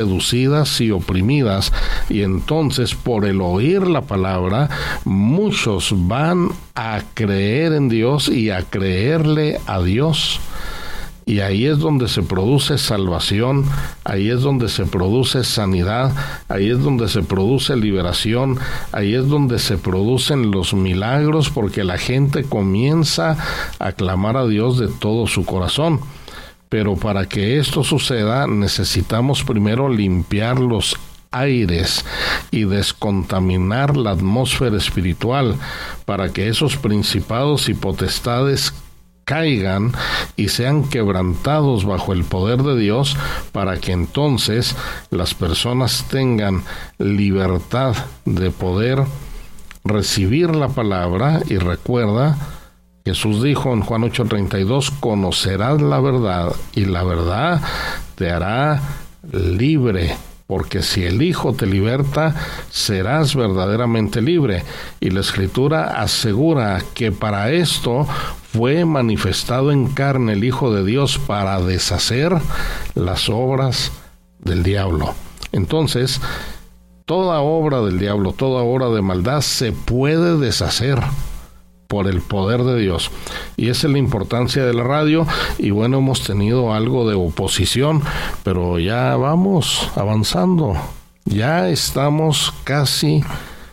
reducidas y oprimidas, y entonces por el oír la palabra muchos van a creer en Dios y a creerle a Dios, y ahí es donde se produce salvación, ahí es donde se produce sanidad, ahí es donde se produce liberación, ahí es donde se producen los milagros, porque la gente comienza a clamar a Dios de todo su corazón. Pero para que esto suceda, necesitamos primero limpiar los aires y descontaminar la atmósfera espiritual, para que esos principados y potestades caigan y sean quebrantados bajo el poder de Dios, para que entonces las personas tengan libertad de poder recibir la palabra. Y recuerda, Jesús dijo en Juan 8:32, conocerás la verdad y la verdad te hará libre, porque si el Hijo te liberta, serás verdaderamente libre. Y la Escritura asegura que para esto fue manifestado en carne el Hijo de Dios, para deshacer las obras del diablo. Entonces, toda obra del diablo, toda obra de maldad se puede deshacer por el poder de Dios. Y esa es la importancia de la radio. Y bueno, hemos tenido algo de oposición, pero ya vamos avanzando. Ya estamos casi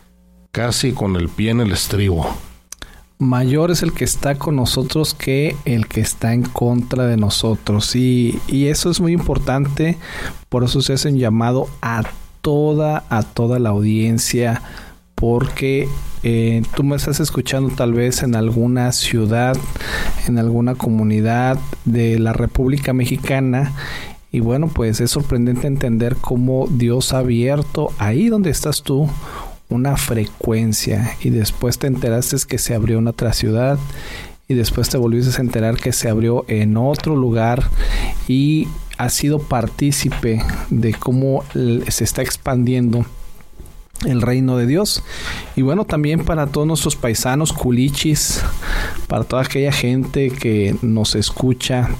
con el pie en el estribo. Mayor es el que está con nosotros que el que está en contra de nosotros. Y eso es muy importante. Por eso se hace un llamado a toda la audiencia, porque tú me estás escuchando tal vez en alguna ciudad, en alguna comunidad de la República Mexicana, y bueno, pues es sorprendente entender cómo Dios ha abierto ahí donde estás tú una frecuencia, y después te enteraste que se abrió en otra ciudad, y después te volviste a enterar que se abrió en otro lugar, y has sido partícipe de cómo se está expandiendo el reino de Dios. Y bueno, también para todos nuestros paisanos culichis, para toda aquella gente que nos escucha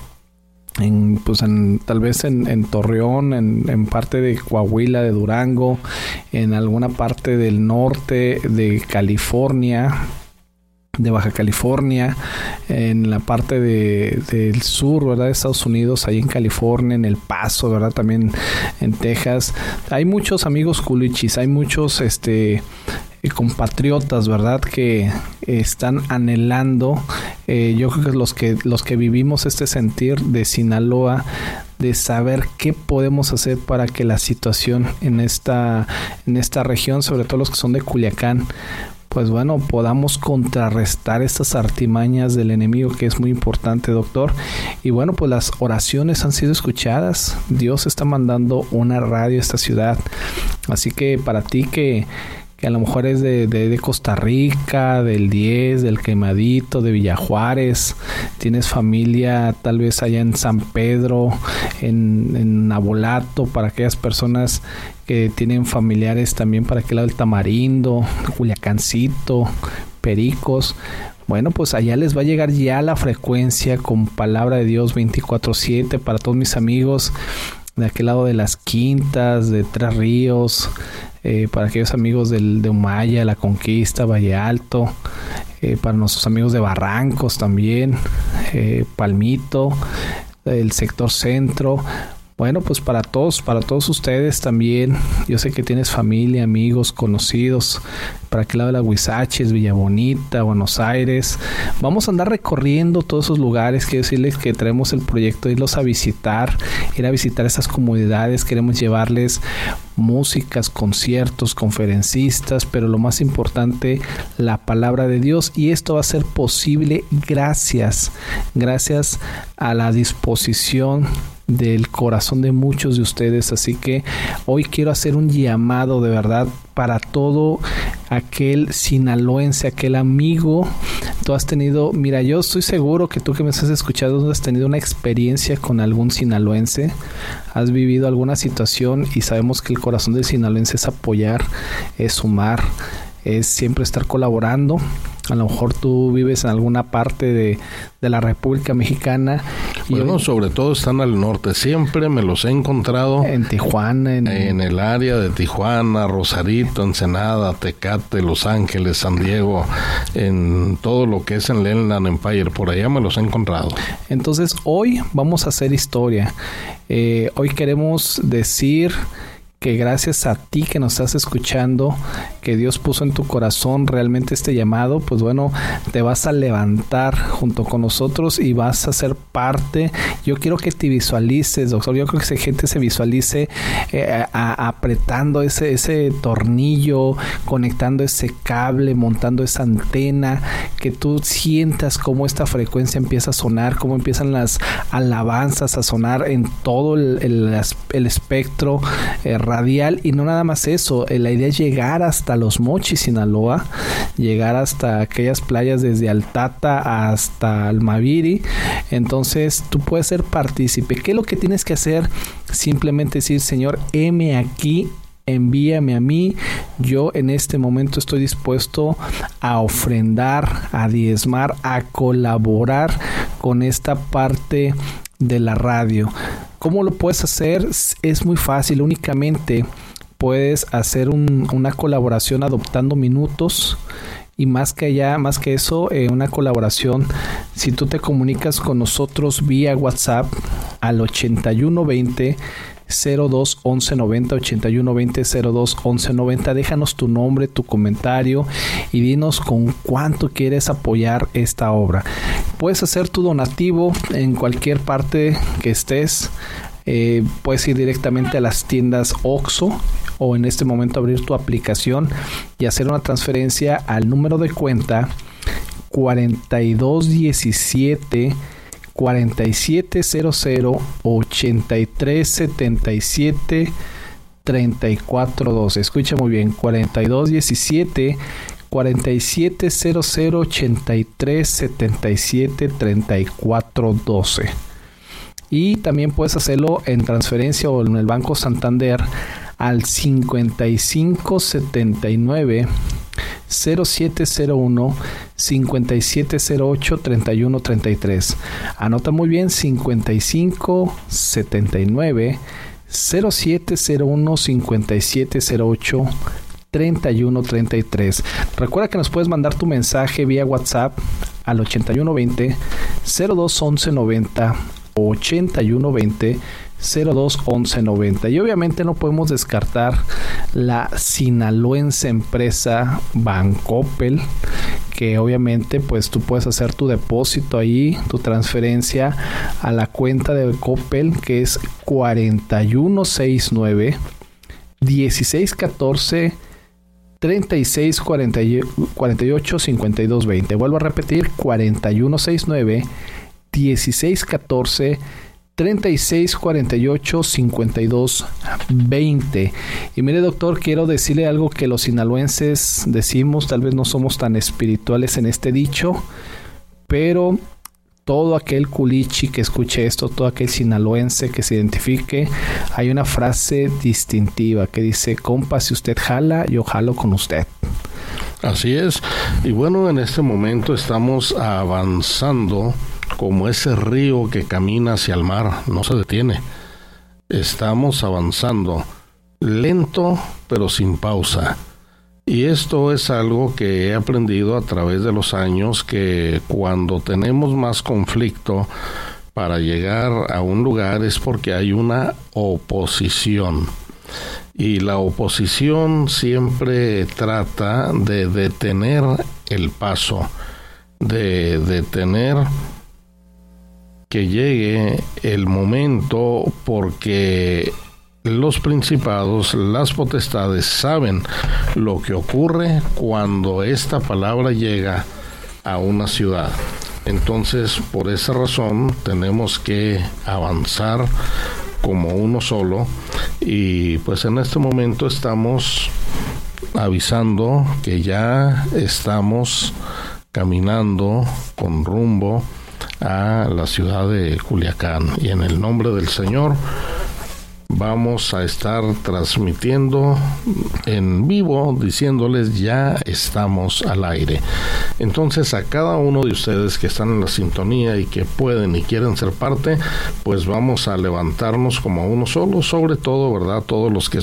tal vez en Torreón, en parte de Coahuila, de Durango, en alguna parte del norte de California, de Baja California, en la parte del sur, ¿verdad?, de Estados Unidos, ahí en California, en El Paso, ¿verdad?, también en Texas. Hay muchos amigos culichis, hay muchos compatriotas, ¿verdad?, que están anhelando, yo creo que los que vivimos este sentir de Sinaloa, de saber qué podemos hacer para que la situación en esta región, sobre todo los que son de Culiacán, pues bueno, podamos contrarrestar estas artimañas del enemigo, que es muy importante, doctor. Y bueno, pues las oraciones han sido escuchadas. Dios está mandando una radio a esta ciudad. Así que para ti que a lo mejor es de Costa Rica, del 10, del Quemadito, de Villajuárez, tienes familia tal vez allá en San Pedro, en Nabolato, para aquellas personas que tienen familiares también para aquel lado del Tamarindo, Culiacancito, Pericos. Bueno, pues allá les va a llegar ya la frecuencia con palabra de Dios 24/7 para todos mis amigos de aquel lado de Las Quintas, de Tres Ríos, para aquellos amigos de Humaya, La Conquista, Valle Alto, para nuestros amigos de Barrancos también, Palmito, el sector centro. Bueno, pues para todos ustedes también. Yo sé que tienes familia, amigos, conocidos para aquel lado de la Huizaches, Villa Bonita, Buenos Aires. Vamos a andar recorriendo todos esos lugares. Quiero decirles que traemos el proyecto de irlos a visitar, ir a visitar esas comunidades. Queremos llevarles músicas, conciertos, conferencistas, pero lo más importante, la palabra de Dios. Y esto va a ser posible gracias a la disposición del corazón de muchos de ustedes. Así que hoy quiero hacer un llamado de verdad para todo aquel sinaloense, aquel amigo. Tú has tenido, mira, yo estoy seguro que tú que me estás escuchando has tenido una experiencia con algún sinaloense, has vivido alguna situación, y sabemos que el corazón del sinaloense es apoyar, es sumar, es siempre estar colaborando. A lo mejor tú vives en alguna parte de la República Mexicana. Bueno, sobre todo están al norte. Siempre me los he encontrado en Tijuana. En el área de Tijuana, Rosarito, Ensenada, Tecate, Los Ángeles, San Diego, en todo lo que es en Inland Empire. Por allá me los he encontrado. Entonces, hoy vamos a hacer historia. Hoy queremos decir que gracias a ti que nos estás escuchando, que Dios puso en tu corazón realmente este llamado, pues bueno, te vas a levantar junto con nosotros y vas a ser parte. Yo quiero que te visualices, doctor. Yo creo que esa gente se visualice apretando ese tornillo, conectando ese cable, montando esa antena, que tú sientas cómo esta frecuencia empieza a sonar, cómo empiezan las alabanzas a sonar en todo el espectro radial. Y no nada más eso, la idea es llegar hasta Los Mochis, Sinaloa, llegar hasta aquellas playas desde Altata hasta Almaviri. Entonces tú puedes ser partícipe. ¿Qué es lo que tienes que hacer? Simplemente decir: Señor, heme aquí, envíame a mí. Yo en este momento estoy dispuesto a ofrendar, a diezmar, a colaborar con esta parte de la radio. ¿Cómo lo puedes hacer? Es muy fácil. Únicamente puedes hacer una colaboración adoptando minutos. Y más que eso, una colaboración, si tú te comunicas con nosotros vía WhatsApp al 8120 02 11 90, 8120 02 11 90. Déjanos tu nombre, tu comentario y dinos con cuánto quieres apoyar esta obra. Puedes hacer tu donativo en cualquier parte que estés. Puedes ir directamente a las tiendas OXXO o en este momento abrir tu aplicación y hacer una transferencia al número de cuenta 4217 4700 8377 3412. Escucha muy bien, 4217 4700 8377 3412. Y también puedes hacerlo en transferencia o en el Banco Santander al 5579 0701 5708 3133. Anota muy bien: 5579 0701 5708 3133. Recuerda que nos puedes mandar tu mensaje vía WhatsApp al 8120 02 11 90, 8120 02 11 90. Y obviamente no podemos descartar la sinaloense empresa Bancoppel, que obviamente pues tú puedes hacer tu depósito ahí, tu transferencia a la cuenta de Coppel, que es 4169 1614 36 48 52 20. Vuelvo a repetir: 4169 1614 36 48 52 20. Y mire, doctor, quiero decirle algo que los sinaloenses decimos. Tal vez no somos tan espirituales en este dicho, pero todo aquel culichi que escuche esto, todo aquel sinaloense que se identifique, hay una frase distintiva que dice: compa, si usted jala, yo jalo con usted. Así es. Y bueno, en este momento estamos avanzando como ese río que camina hacia el mar, no se detiene. Estamos avanzando lento pero sin pausa. Y esto es algo que he aprendido a través de los años, que cuando tenemos más conflicto para llegar a un lugar es porque hay una oposición. Y la oposición siempre trata de detener el paso, de detener que llegue el momento, porque los principados, las potestades saben lo que ocurre cuando esta palabra llega a una ciudad. Entonces, por esa razón, tenemos que avanzar como uno solo. Y pues en este momento estamos avisando que ya estamos caminando con rumbo a la ciudad de Culiacán. Y en el nombre del Señor vamos a estar transmitiendo en vivo, diciéndoles ya estamos al aire. Entonces, a cada uno de ustedes que están en la sintonía y que pueden y quieren ser parte, pues vamos a levantarnos como uno solo, sobre todo, ¿verdad? Todos los que